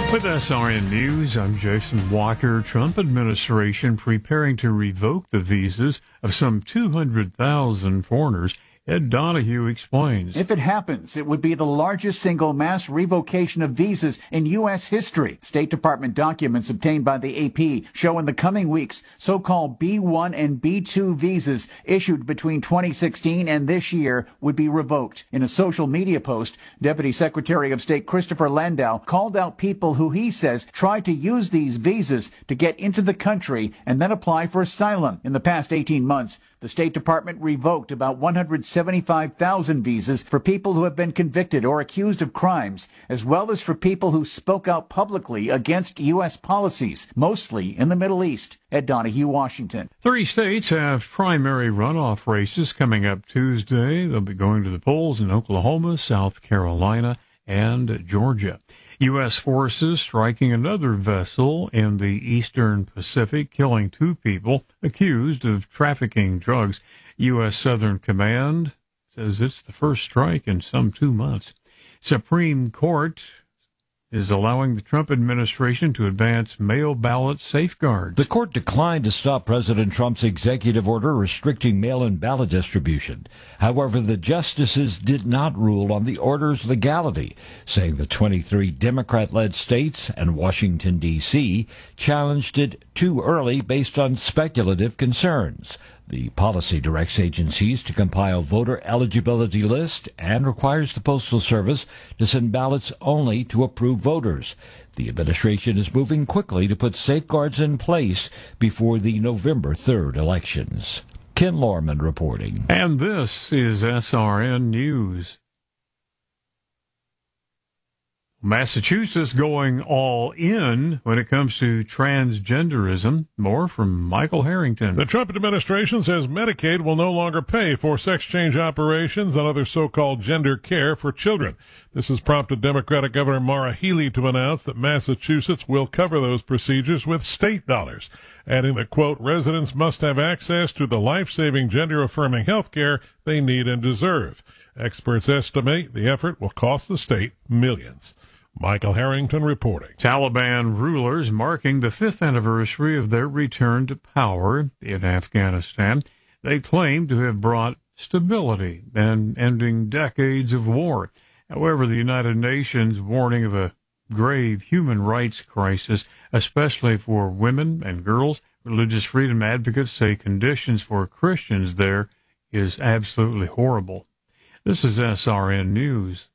With SRN News, I'm Jason Walker. Trump administration preparing to revoke the visas of some 200,000 foreigners. Ed Donahue explains. If it happens, it would be the largest single mass revocation of visas in U.S. history. State Department documents obtained by the AP show in the coming weeks so-called B1 and B2 visas issued between 2016 and this year would be revoked. In a social media post, Deputy Secretary of State Christopher Landau called out people who he says tried to use these visas to get into the country and then apply for asylum. In the past 18 months, the State Department revoked about 175,000 visas for people who have been convicted or accused of crimes, as well as for people who spoke out publicly against U.S. policies, mostly in the Middle East. Ed Donahue, Washington. 3 states have primary runoff races coming up Tuesday. They'll be going to the polls in Oklahoma, South Carolina, and Georgia. U.S. forces striking another vessel in the eastern Pacific, killing 2 people accused of trafficking drugs. U.S. Southern Command says it's the first strike in some 2 months. Supreme Court is allowing the Trump administration to advance mail ballot safeguards. The court declined to stop President Trump's executive order restricting mail-in ballot distribution. However, the justices did not rule on the order's legality, saying the 23 Democrat-led states and Washington, D.C. challenged it too early based on speculative concerns. The policy directs agencies to compile voter eligibility lists and requires the Postal Service to send ballots only to approved voters. The administration is moving quickly to put safeguards in place before the November 3rd elections. Ken Lorman reporting. And this is SRN News. Massachusetts going all in when it comes to transgenderism. More from Michael Harrington. The Trump administration says Medicaid will no longer pay for sex change operations and other so-called gender care for children. This has prompted Democratic Governor Maura Healey to announce that Massachusetts will cover those procedures with state dollars, adding that, quote, residents must have access to the life-saving, gender-affirming health care they need and deserve. Experts estimate the effort will cost the state millions. Michael Harrington reporting. Taliban rulers marking the 5th anniversary of their return to power in Afghanistan. They claim to have brought stability and ending decades of war. However, the United Nations warning of a grave human rights crisis, especially for women and girls. Religious freedom advocates say conditions for Christians there is absolutely horrible. This is SRN News.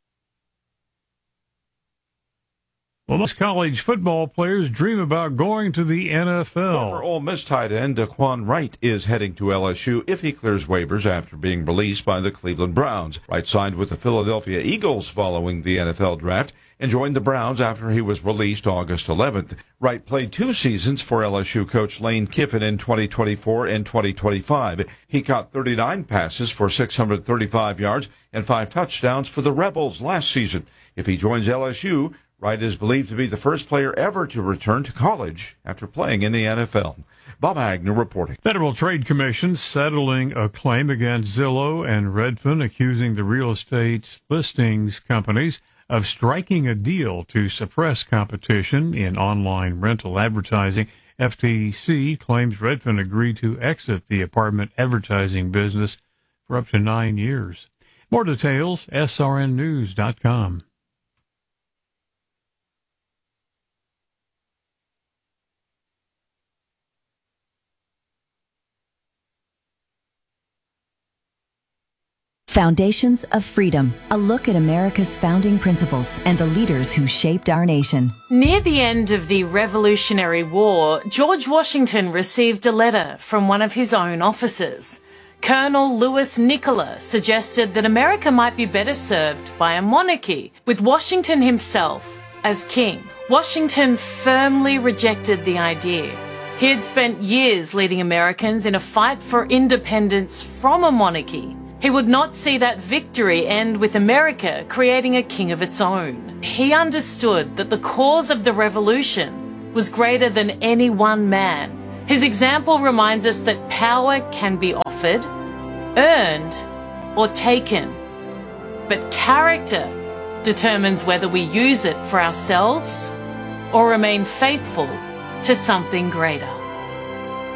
Well, most college football players dream about going to the NFL. Former Ole Miss tight end Daquan Wright is heading to LSU if he clears waivers after being released by the Cleveland Browns. Wright signed with the Philadelphia Eagles following the NFL draft and joined the Browns after he was released August 11th. Wright played 2 seasons for LSU coach Lane Kiffin in 2024 and 2025. He caught 39 passes for 635 yards and 5 touchdowns for the Rebels last season. If he joins LSU, Wright is believed to be the first player ever to return to college after playing in the NFL. Bob Agnew reporting. Federal Trade Commission settling a claim against Zillow and Redfin, accusing the real estate listings companies of striking a deal to suppress competition in online rental advertising. FTC claims Redfin agreed to exit the apartment advertising business for up to 9 years. More details, srnnews.com. Foundations of Freedom, a look at America's founding principles and the leaders who shaped our nation. Near the end of the Revolutionary War, George Washington received a letter from one of his own officers. Colonel Louis Nicola suggested that America might be better served by a monarchy, with Washington himself as king. Washington firmly rejected the idea. He had spent years leading Americans in a fight for independence from a monarchy. He would not see that victory end with America creating a king of its own. He understood that the cause of the revolution was greater than any one man. His example reminds us that power can be offered, earned, or taken. But character determines whether we use it for ourselves or remain faithful to something greater.